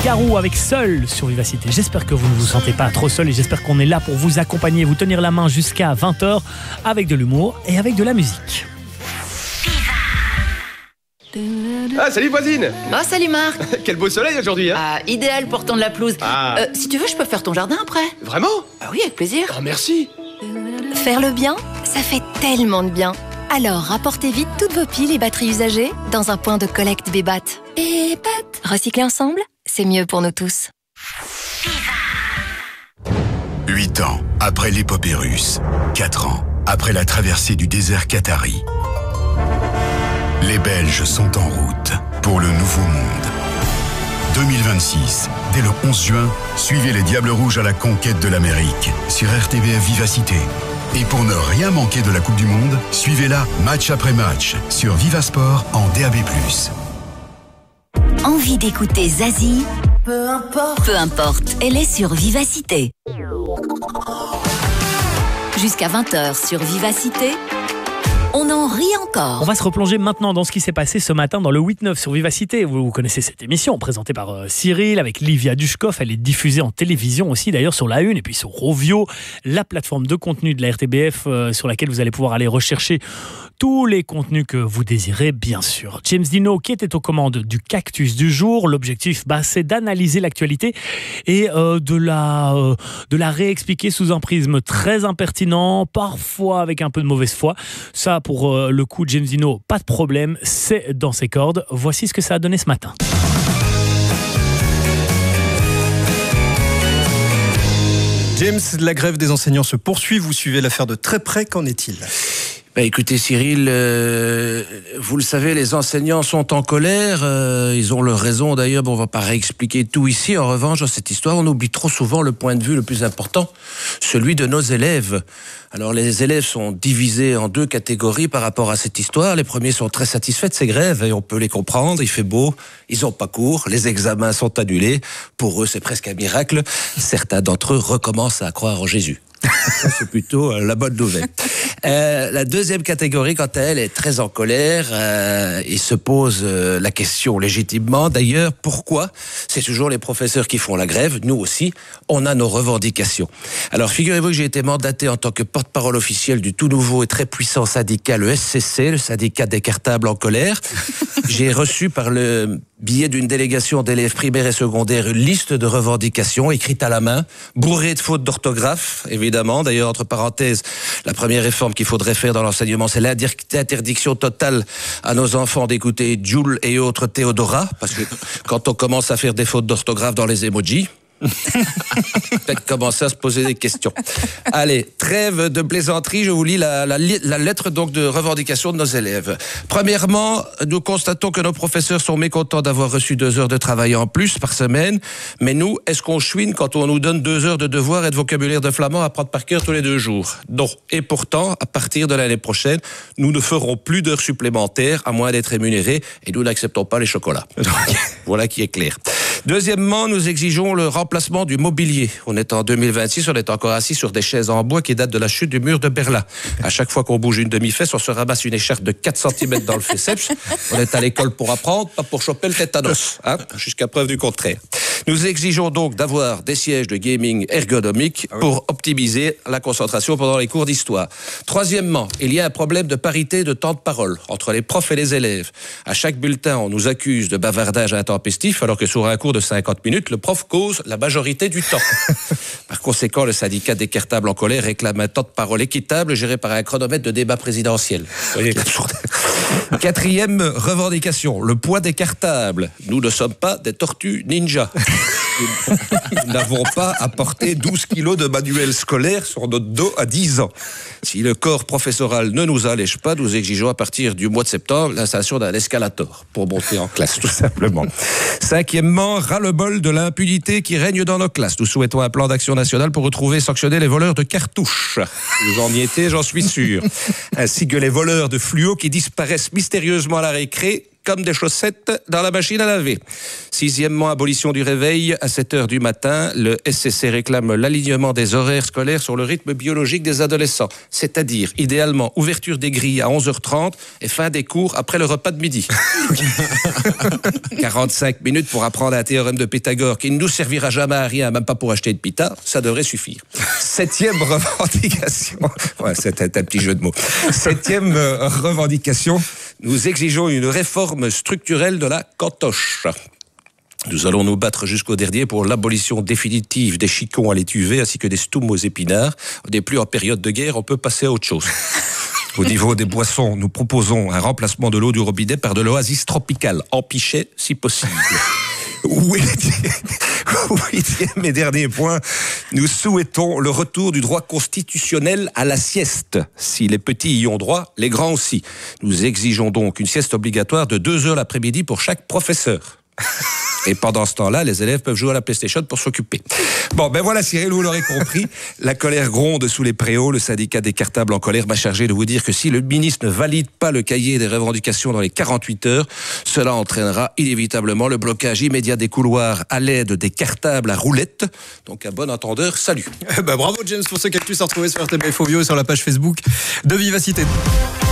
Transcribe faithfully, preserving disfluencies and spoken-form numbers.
Garou avec Seul sur Vivacité. J'espère que vous ne vous sentez pas trop seul et j'espère qu'on est là pour vous accompagner, vous tenir la main jusqu'à vingt heures avec de l'humour et avec de la musique. Ah, salut voisine. Oh, salut Marc. Quel beau soleil aujourd'hui, hein. Ah, idéal pour tondre la pelouse. Ah. Euh, si tu veux, je peux faire ton jardin après. Vraiment? Ah oui, avec plaisir. Oh, merci. Faire le bien, ça fait tellement de bien. Alors, rapportez vite toutes vos piles et batteries usagées dans un point de collecte Bébat. Bébat. Recycler ensemble, c'est mieux pour nous tous. Huit ans après l'épopée russe, quatre ans après la traversée du désert qatari, les Belges sont en route pour le nouveau monde. deux mille vingt-six, dès le onze juin, suivez les Diables Rouges à la conquête de l'Amérique sur R T B F Vivacité. Et pour ne rien manquer de la Coupe du Monde, suivez-la match après match sur Vivasport en D A B plus. Envie d'écouter Zazie? Peu importe. Peu importe, elle est sur Vivacité. Jusqu'à vingt heures sur Vivacité. On en rit encore. On va se replonger maintenant dans ce qui s'est passé ce matin dans le huit neuf sur Vivacité. Vous, vous connaissez cette émission présentée par euh, Cyril avec Livia Dushkov. Elle est diffusée en télévision aussi d'ailleurs sur La Une et puis sur Rovio, la plateforme de contenu de la R T B F euh, sur laquelle vous allez pouvoir aller rechercher tous les contenus que vous désirez, bien sûr. James Dino qui était aux commandes du Cactus du jour. L'objectif, bah, c'est d'analyser l'actualité et euh, de, la, euh, de la réexpliquer sous un prisme très impertinent, parfois avec un peu de mauvaise foi. Ça, pour euh, le coup de James Dino, pas de problème, c'est dans ses cordes. Voici ce que ça a donné ce matin. James, la grève des enseignants se poursuit. Vous suivez l'affaire de très près. Qu'en est-il ? Bah écoutez Cyril, euh, vous le savez, les enseignants sont en colère, euh, ils ont leur raison d'ailleurs, bon, on va pas réexpliquer tout ici. En revanche, dans cette histoire, on oublie trop souvent le point de vue le plus important, celui de nos élèves. Alors les élèves sont divisés en deux catégories par rapport à cette histoire. Les premiers sont très satisfaits de ces grèves et on peut les comprendre, il fait beau, ils ont pas cours, les examens sont annulés, pour eux c'est presque un miracle. Certains d'entre eux recommencent à croire en Jésus. Ça, c'est plutôt euh, la bonne nouvelle. Euh, la deuxième catégorie, quant à elle, est très en colère euh, et se pose euh, la question légitimement. D'ailleurs, pourquoi? C'est toujours les professeurs qui font la grève. Nous aussi, on a nos revendications. Alors, figurez-vous que j'ai été mandaté en tant que porte-parole officiel du tout nouveau et très puissant syndicat, le S C C, le syndicat des cartables en colère. J'ai reçu par le biais d'une délégation d'élèves primaires et secondaires une liste de revendications écrites à la main, bourrée de fautes d'orthographe, évidemment. D'ailleurs, entre parenthèses, la première réforme qu'il faudrait faire dans l'enseignement, c'est l'interdiction totale à nos enfants d'écouter Joule et autres Théodora, parce que quand on commence à faire des fautes d'orthographe dans les emojis, peut-être commencer à se poser des questions. Allez, trêve de plaisanterie, je vous lis la, la, la lettre donc de revendication de nos élèves. Premièrement, nous constatons que nos professeurs sont mécontents d'avoir reçu deux heures de travail en plus par semaine, mais nous, est-ce qu'on chouine quand on nous donne deux heures de devoirs et de vocabulaire de flamand à prendre par cœur tous les deux jours? Non. Et pourtant, à partir de l'année prochaine, nous ne ferons plus d'heures supplémentaires, à moins d'être rémunérés, et nous n'acceptons pas les chocolats. Voilà qui est clair. Deuxièmement, nous exigeons le remplacement du mobilier. On est en deux mille vingt-six, on est encore assis sur des chaises en bois qui datent de la chute du mur de Berlin. À chaque fois qu'on bouge une demi-fesse, on se ramasse une écharpe de quatre centimètres dans le féceps. On est à l'école pour apprendre, pas pour choper le tétanos, hein, jusqu'à preuve du contraire. Nous exigeons donc d'avoir des sièges de gaming ergonomiques pour optimiser la concentration pendant les cours d'histoire. Troisièmement, il y a un problème de parité de temps de parole entre les profs et les élèves. À chaque bulletin, on nous accuse de bavardage intempestif, alors que sur un cours de cinquante minutes, le prof cause la majorité du temps. Par conséquent, le syndicat des cartables en colère réclame un temps de parole équitable géré par un chronomètre de débat présidentiel. Vous voyez l'absurde. Quatrième revendication, le poids des cartables. Nous ne sommes pas des tortues ninja. Nous n'avons pas à porter douze kilos de manuel scolaire sur notre dos à dix ans. Si le corps professoral ne nous allège pas, nous exigeons à partir du mois de septembre l'installation d'un escalator pour monter en classe, tout simplement. Cinquièmement, ras-le-bol de l'impunité qui règne dans nos classes. Nous souhaitons un plan d'action national pour retrouver et sanctionner les voleurs de cartouches. Vous en y étiez, j'en suis sûr. Ainsi que les voleurs de fluo qui disparaissent mystérieusement à la récré comme des chaussettes dans la machine à laver. Sixièmement, abolition du réveil à sept heures du matin. Le S C C réclame l'alignement des horaires scolaires sur le rythme biologique des adolescents. C'est-à-dire, idéalement, ouverture des grilles à onze heures trente et fin des cours après le repas de midi. quarante-cinq minutes pour apprendre un théorème de Pythagore qui ne nous servira jamais à rien, même pas pour acheter de pita, ça devrait suffire. Septième revendication. Ouais, c'était un petit jeu de mots. Septième euh, revendication. Nous exigeons une réforme structurelle de la cantoche. Nous allons nous battre jusqu'au dernier pour l'abolition définitive des chicons à l'étuvée ainsi que des stoumes aux épinards. On n'est plus en période de guerre, on peut passer à autre chose. Au niveau des boissons, nous proposons un remplacement de l'eau du robinet par de l'oasis tropicale, en pichet si possible. Huitième et dernier point, nous souhaitons le retour du droit constitutionnel à la sieste. Si les petits y ont droit, les grands aussi. Nous exigeons donc une sieste obligatoire de deux heures l'après-midi pour chaque professeur. Et pendant ce temps-là, les élèves peuvent jouer à la PlayStation pour s'occuper. Bon, ben voilà Cyril, vous l'aurez compris, la colère gronde sous les préaux. Le syndicat des cartables en colère m'a chargé de vous dire que si le ministre ne valide pas le cahier des revendications dans les quarante-huit heures, cela entraînera inévitablement le blocage immédiat des couloirs à l'aide des cartables à roulettes. Donc à bon entendeur, salut. Ben, bravo James pour ce cactus à retrouver sur R T B F Ovio et sur la page Facebook de Vivacité.